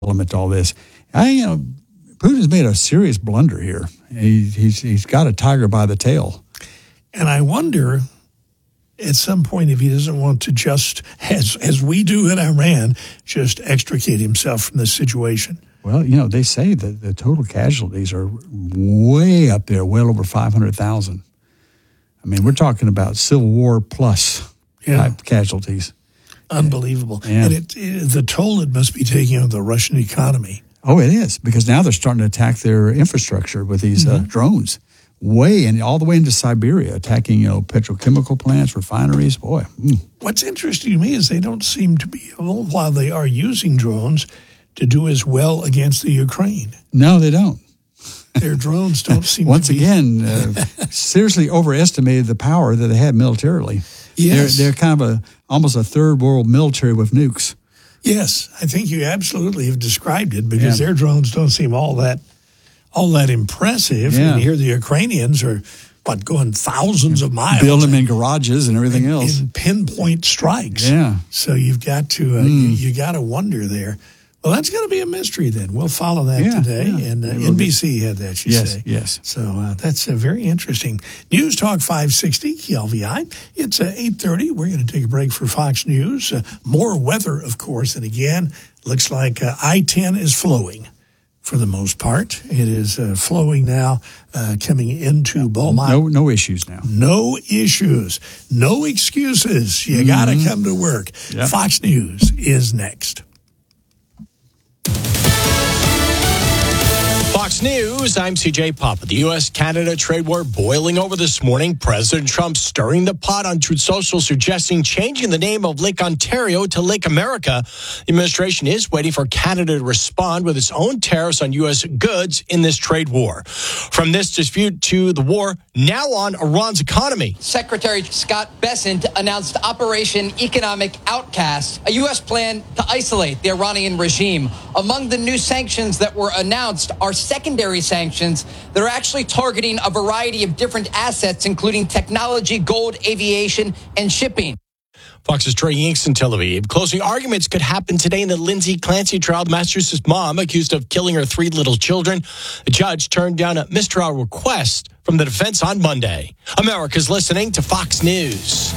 element to all this. Putin's made a serious blunder here. He's got a tiger by the tail. And I wonder, at some point, if he doesn't want to just, as we do in Iran, just extricate himself from the situation. Well, they say that the total casualties are way up there, well over 500,000. I mean, we're talking about Civil War plus type casualties. Unbelievable. Yeah. And the toll it must be taking on the Russian economy. Oh, it is, because now they're starting to attack their infrastructure with these drones, all the way into Siberia, attacking petrochemical plants, refineries. Boy. What's interesting to me is they don't seem to be able, while they are using drones, to do as well against the Ukraine. No, they don't. Their drones don't seem Once to be... again, seriously overestimated the power that they had militarily. Yes. They're kind of almost a third world military with nukes. Yes, I think you absolutely have described it, because their drones don't seem all that impressive. Yeah. And here the Ukrainians are, going thousands of miles. Build them in garages and everything else. In pinpoint strikes. Yeah. So you've got to, you got to wonder there. Well, that's going to be a mystery then. We'll follow that today. Yeah. And NBC had that, you say. Yes. So that's very interesting. News Talk 560, KLVI. It's 8:30. We're going to take a break for Fox News. More weather, of course. And again, looks like I-10 is flowing for the most part. It is flowing now, coming into Beaumont. No issues now. No issues. No excuses. You got to come to work. Yep. Fox News is next. Fox News, I'm CJ Papa. The U.S.-Canada trade war boiling over this morning. President Trump stirring the pot on Truth Social, suggesting changing the name of Lake Ontario to Lake America. The administration is waiting for Canada to respond with its own tariffs on U.S. goods in this trade war. From this dispute to the war, now on Iran's economy. Secretary Scott Bessent announced Operation Economic Outcast, a U.S. plan to isolate the Iranian regime. Among the new sanctions that were announced are secondary sanctions that are actually targeting a variety of different assets, including technology, gold, aviation, and shipping. Fox's Trey Yinks in Tel Aviv. Closing arguments could happen today in the Lindsay Clancy trial. The Massachusetts mom accused of killing her 3 little children. The judge turned down a mistrial request from the defense on Monday. America's listening to Fox News.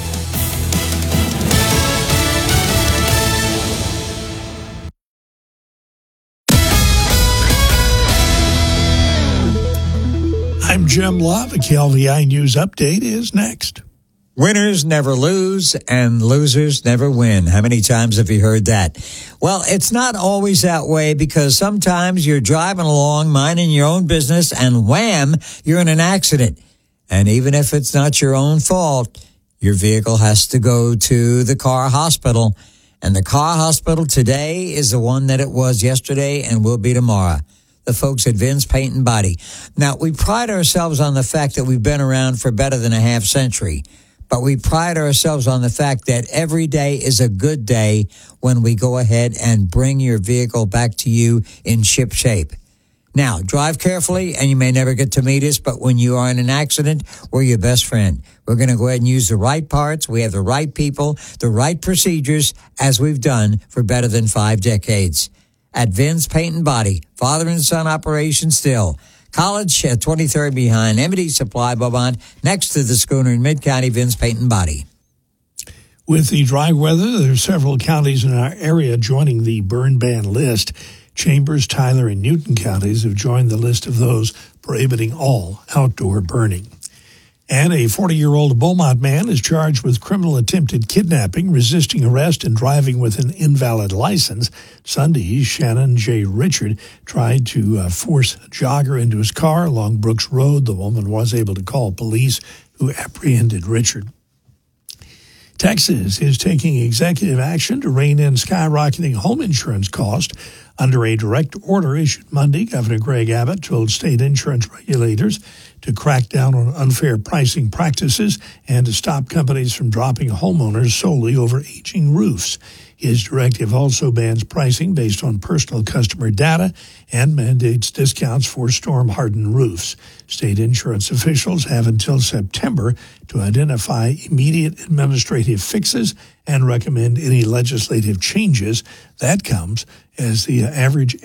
I'm Jim Love. A KLVI News Update is next. Winners never lose and losers never win. How many times have you heard that? Well, it's not always that way, because sometimes you're driving along, minding your own business, and wham, you're in an accident. And even if it's not your own fault, your vehicle has to go to the car hospital. And the car hospital today is the one that it was yesterday and will be tomorrow. The folks at Vince Paint and Body. Now, we pride ourselves on the fact that we've been around for better than a half century, but we pride ourselves on the fact that every day is a good day when we go ahead and bring your vehicle back to you in ship shape. Now, drive carefully, and you may never get to meet us, but when you are in an accident, we're your best friend. We're going to go ahead and use the right parts. We have the right people, the right procedures, as we've done for better than 5 decades. At Vince Paint and Body, father and son operation still. College at 23rd behind M&D Supply, Beaumont, next to the schooner in Mid-County, Vince Paint and Body. With the dry weather, there are several counties in our area joining the burn ban list. Chambers, Tyler, and Newton counties have joined the list of those prohibiting all outdoor burning. And a 40-year-old Beaumont man is charged with criminal attempted kidnapping, resisting arrest, and driving with an invalid license. Sunday, Shannon J. Richard tried to force a jogger into his car along Brooks Road. The woman was able to call police, who apprehended Richard. Texas is taking executive action to rein in skyrocketing home insurance costs. Under a direct order issued Monday, Governor Greg Abbott told state insurance regulators to crack down on unfair pricing practices and to stop companies from dropping homeowners solely over aging roofs. His directive also bans pricing based on personal customer data and mandates discounts for storm-hardened roofs. State insurance officials have until September to identify immediate administrative fixes and recommend any legislative changes. That comes as the average